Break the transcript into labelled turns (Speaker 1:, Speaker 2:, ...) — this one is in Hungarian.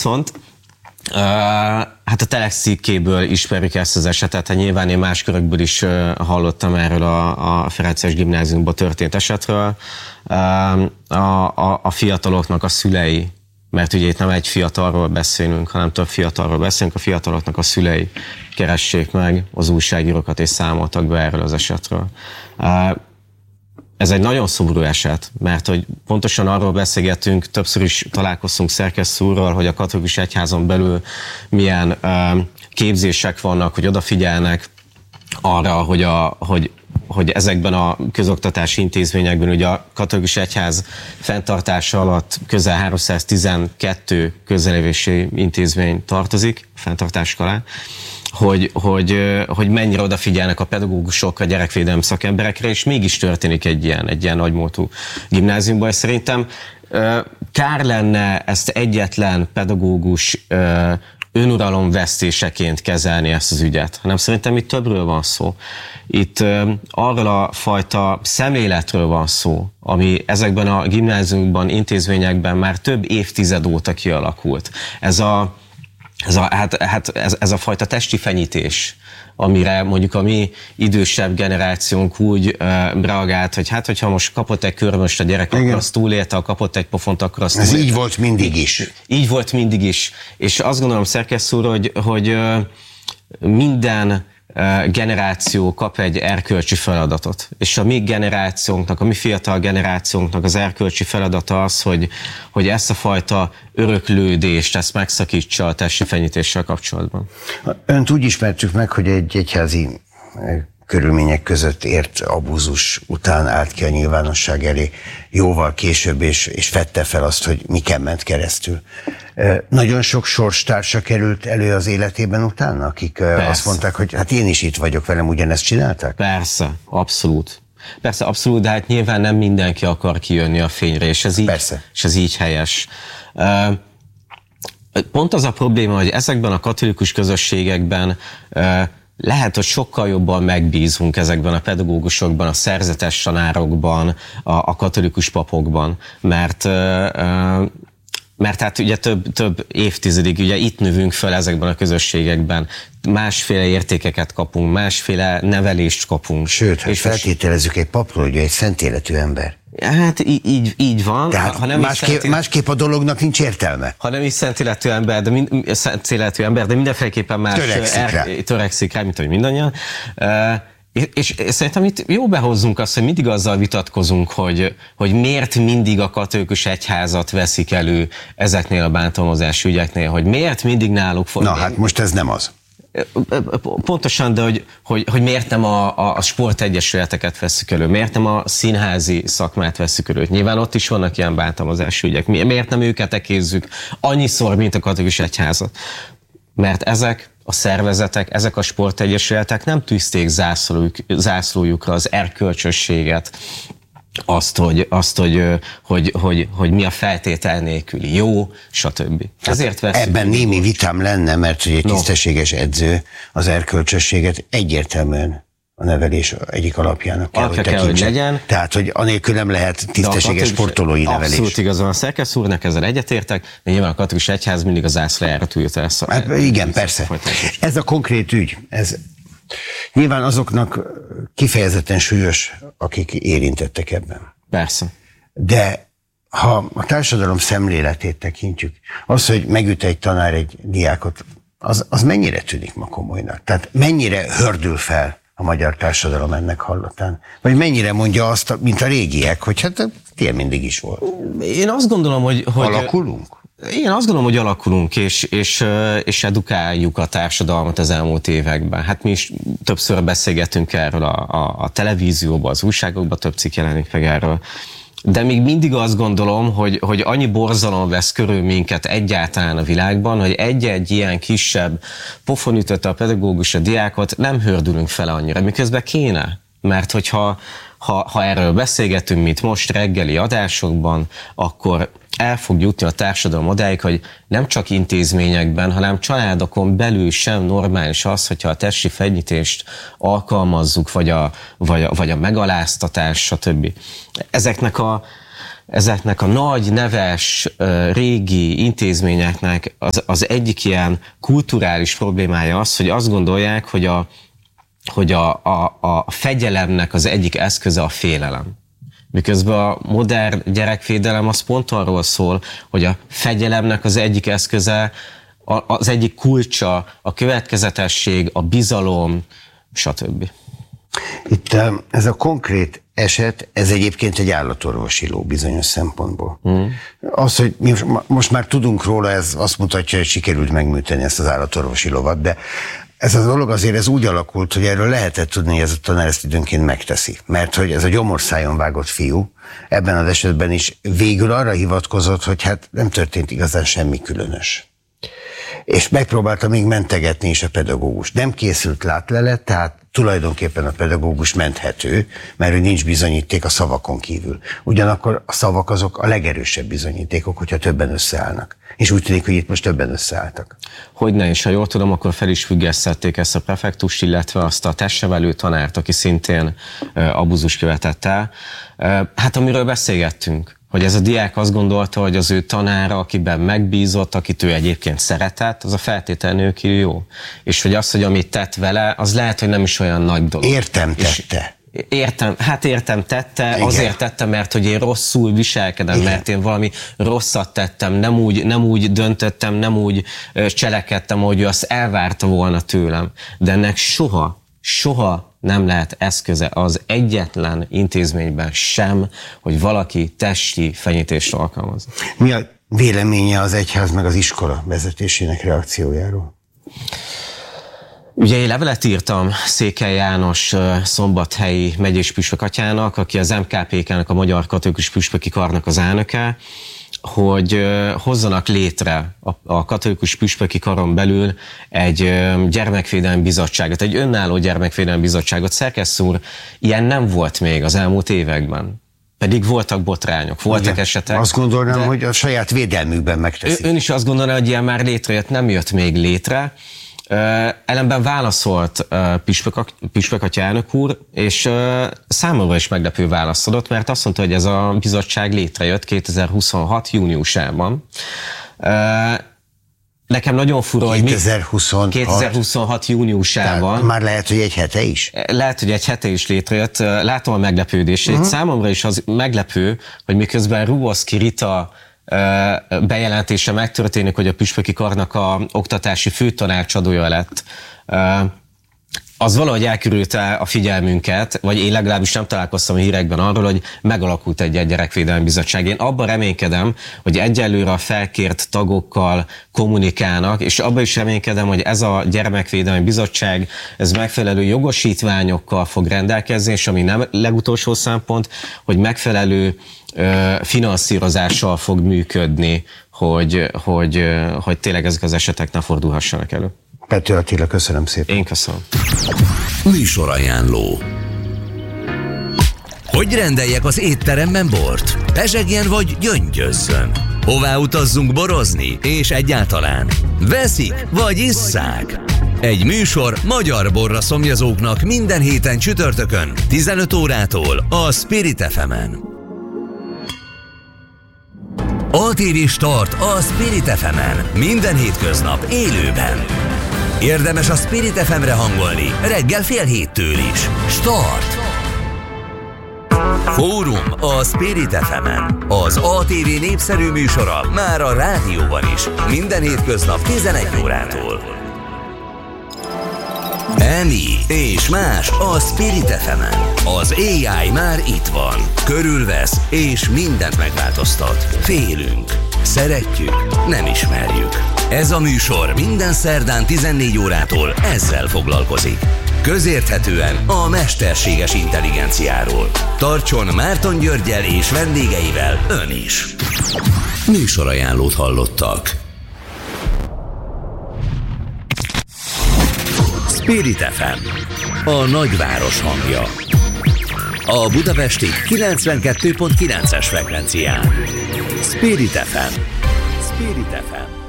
Speaker 1: viszont hát a Telex cikkéből ismerjük ezt az esetet, hát nyilván én más körökből is hallottam erről a Ferences gimnáziumban történt esetről. A fiataloknak a szülei, mert ugye itt nem egy fiatalról beszélünk, hanem több fiatalról beszélünk, a fiataloknak a szülei keressék meg az újságírókat és számoltak be erről az esetről. Ez egy nagyon szomorú eset, mert hogy pontosan arról beszélgetünk, többször is találkoztunk szerkesztő úrral, hogy a katolikus egyházon belül milyen képzések vannak, hogy odafigyelnek arra, hogy ezekben a közoktatási intézményekben, ugye a katolikus egyház fenntartása alatt közel 312 köznevelési intézmény tartozik fenntartás alá, hogy mennyire odafigyelnek a pedagógusok, a gyerekvédelmi szakemberekre, és mégis történik egy ilyen nagymúltú gimnáziumban, és szerintem kár lenne ezt egyetlen pedagógus önuralomvesztéseként kezelni ezt az ügyet, hanem szerintem itt többről van szó. Itt arról a fajta szemléletről van szó, ami ezekben a gimnáziumban, intézményekben már több évtized óta kialakult. Ez a fajta testi fenyítés, amire mondjuk a mi idősebb generációnk úgy reagált, hogy hát, hogyha most kapott egy körmöst a gyerek, akkor azt túlélte, ha kapott egy pofont, akkor azt túlélte.
Speaker 2: Ez így volt mindig is.
Speaker 1: Így volt mindig is. És azt gondolom, szerkesztő úr, hogy minden generáció kap egy erkölcsi feladatot. És a mi generációnknak, a mi fiatal generációnknak az erkölcsi feladata az, hogy ezt a fajta öröklődést, ezt megszakítsa a testi fenyítéssel kapcsolatban.
Speaker 2: Önt úgy ismertük meg, hogy egy egyházi körülmények között ért abúzus után állt ki a nyilvánosság elé jóval később, és fedte fel azt, hogy miken ment keresztül. Nagyon sok sorstársa került elő az életében utána, akik azt mondták, hogy hát én is itt vagyok velem, ugyanezt csinálták?
Speaker 1: Persze, abszolút. Persze, abszolút, de hát nyilván nem mindenki akar kijönni a fényre, és ez így helyes. Pont az a probléma, hogy ezekben a katolikus közösségekben lehet, hogy sokkal jobban megbízunk ezekben a pedagógusokban, a szerzetes tanárokban, a katolikus papokban, mert hát ugye több évtizedig ugye itt növünk fel ezekben a közösségekben, másféle értékeket kapunk, másféle nevelést kapunk.
Speaker 2: Sőt, és feltételezzük egy papról, hogy egy szent életű ember.
Speaker 1: Hát így van.
Speaker 2: Tehát ha nem másképp a dolognak nincs értelme.
Speaker 1: Ha nem is szent életű ember, de mindenféleképpen más törekszik rá, mint hogy mindannyian. És szerintem itt jó behozzunk azt, hogy mindig azzal vitatkozunk, hogy miért mindig a katolikus egyházat veszik elő ezeknél a bántalmazási ügyeknél, hogy miért mindig náluk fog.
Speaker 2: Na hát most ez nem az.
Speaker 1: Pontosan, de hogy miért nem a sportegyesületeket vesszük elő, miért nem a színházi szakmát vesszük elő. Nyilván ott is vannak ilyen bántalmazási ügyek. Miért nem őket ekézzük annyiszor, mint a katolikus egyházat? Mert ezek a szervezetek, ezek a sportegyesületek nem tűzték zászlójukra az erkölcsösséget, hogy mi a feltétel nélküli jó, stb. Ezért
Speaker 2: ebben némi vitám lenne, mert egy tisztességes edző az erkölcsösséget egyértelműen a nevelés egyik alapjának kell, hogy tekintse. Tehát, hogy anélkül nem lehet tisztességes sportolói nevelés.
Speaker 1: Abszolút igazán a szerkesztő úrnak, ezzel egyetértek, de nyilván a katolikus egyház mindig a zászlajára tűzte ezt.
Speaker 2: Igen, persze. Ez a konkrét ügy, ez nyilván azoknak kifejezetten súlyos, akik érintettek ebben.
Speaker 1: Persze.
Speaker 2: De ha a társadalom szemléletét tekintjük, az, hogy megüt egy tanár egy diákot, az mennyire tűnik ma komolynak? Tehát mennyire hördül fel a magyar társadalom ennek hallatán? Vagy mennyire mondja azt, mint a régiek, hogy hát ilyen mindig is volt?
Speaker 1: Én azt gondolom, hogy
Speaker 2: alakulunk?
Speaker 1: Én azt gondolom, hogy alakulunk, és edukáljuk a társadalmat az elmúlt években. Hát mi is többször beszélgetünk erről a televízióban, az újságokban, több cikk jelenik meg erről. De még mindig azt gondolom, hogy annyi borzalom vesz körül minket egyáltalán a világban, hogy egy-egy ilyen kisebb pofon ütötte a pedagógus a diákot, nem hördülünk fel annyira, miközben kéne. Mert hogyha erről beszélgetünk, mint most reggeli adásokban, akkor el fog jutni a társadalom odáig, hogy nem csak intézményekben, hanem családokon belül sem normális az, hogyha a testi fenyítést alkalmazzuk, vagy a megaláztatás, stb. Ezeknek ezeknek a nagy, neves, régi intézményeknek az egyik ilyen kulturális problémája az, hogy azt gondolják, hogy a fegyelemnek az egyik eszköze a félelem. Miközben a modern gyerekvédelem az pont arról szól, hogy a fegyelemnek az egyik eszköze, az egyik kulcsa a következetesség, a bizalom, stb.
Speaker 2: Itt ez a konkrét eset, ez egyébként egy állatorvosi ló bizonyos szempontból. Az, hogy mi most már tudunk róla, ez azt mutatja, hogy sikerült megműteni ezt az állatorvosi lovat, de ez a dolog azért ez úgy alakult, hogy erről lehetett tudni, hogy ez a tanár ezt időnként megteszi. Mert hogy ez a gyomorszájon vágott fiú ebben az esetben is végül arra hivatkozott, hogy hát nem történt igazán semmi különös. És megpróbálta még mentegetni is a pedagógus. Nem készült látlelet, tehát tulajdonképpen a pedagógus menthető, mert hogy nincs bizonyíték a szavakon kívül. Ugyanakkor a szavak azok a legerősebb bizonyítékok, hogyha többen összeállnak. És úgy tűnik, hogy itt most többen összeálltak.
Speaker 1: Hogyne, és ha jól tudom, akkor fel is függesztették ezt a prefektust, illetve azt a testnevelő tanárt, aki szintén abúzust követett el. Hát amiről beszélgettünk, hogy ez a diák azt gondolta, hogy az ő tanára, akiben megbízott, akit ő egyébként szeretett, az a feltétel nélkül jó. És hogy az, hogy amit tett vele, az lehet, hogy nem is olyan nagy dolog.
Speaker 2: Értem tette.
Speaker 1: Értem tette,
Speaker 2: igen.
Speaker 1: Azért tette, mert hogy én rosszul viselkedem, igen. Mert én valami rosszat tettem, nem úgy döntöttem, nem úgy cselekedtem, ahogy ő azt elvárta volna tőlem. De ennek soha nem lehet eszköze az egyetlen intézményben sem, hogy valaki testi fenyítést alkalmaz.
Speaker 2: Mi a véleménye az egyház meg az iskola vezetésének reakciójáról?
Speaker 1: Ugye én levelet írtam Székely János szombathelyi megyés püspökatyának, aki az MKPK-nek, a Magyar Katolikus Püspöki Karnak az elnöke, hogy hozzanak létre a Katolikus Püspöki Karon belül egy gyermekvédelmi bizottságot, egy önálló gyermekvédelmi bizottságot. Szerkesztő úr, ilyen nem volt még az elmúlt években. Pedig voltak botrányok, voltak esetek. Azt gondolnám,
Speaker 2: hogy a saját védelmükben megteszik.
Speaker 1: Ön is azt gondolná, hogy ilyen már létrejött, nem jött még létre. Ellenben válaszolt püspökatya elnök úr, és számomra is meglepő választ adott, mert azt mondta, hogy ez a bizottság létrejött 2026. júniusában. Nekem nagyon fura, hogy 2026 júniusában.
Speaker 2: Tehát már lehet, hogy egy hete is?
Speaker 1: Lehet, hogy egy hete is létrejött. Látom a meglepődését. Számomra is az meglepő, hogy miközben Ruboszki Rita bejelentése megtörténik, hogy a Püspöki Karnak a oktatási főtanácsadója lett, az valahogy elkerülte a figyelmünket, vagy én legalábbis nem találkoztam a hírekben arról, hogy megalakult egy gyerekvédelmi bizottság. Én abban reménykedem, hogy egyelőre a felkért tagokkal kommunikálnak, és abban is reménykedem, hogy ez a gyermekvédelmi bizottság, ez megfelelő jogosítványokkal fog rendelkezni, és ami nem legutolsó szempont, hogy megfelelő finanszírozással fog működni, hogy tényleg ezek az esetek ne fordulhassanak elő.
Speaker 2: Pető Attila, köszönöm szépen.
Speaker 1: Én köszönöm.
Speaker 3: Műsorajánló. Hogy rendeljek az étteremben bort? Pezsegjen vagy gyöngyözzön? Hová utazzunk borozni? És egyáltalán veszik vagy isszák? Egy műsor magyar borra szomjazóknak minden héten csütörtökön 15 órától a Spirit FM-en. ATV Start a Spirit FM-en. Minden hétköznap élőben. Érdemes a Spirit FM-re hangolni, reggel 6:30 is. Start! Fórum a Spirit FM-en. Az ATV népszerű műsora már a rádióban is. Minden hétköznap 11 órától. Emi és más a Spirit FM-en. Az AI már itt van. Körülvesz és mindent megváltoztat. Félünk. Szeretjük, nem ismerjük. Ez a műsor minden szerdán 14 órától ezzel foglalkozik. Közérthetően a mesterséges intelligenciáról. Tartson Márton Györggyel és vendégeivel ön is. Műsorajánlót hallottak. Spirit FM, a nagyváros hangja. A budapesti 92.9-es frekvencián. Spirit FM. Spirit FM.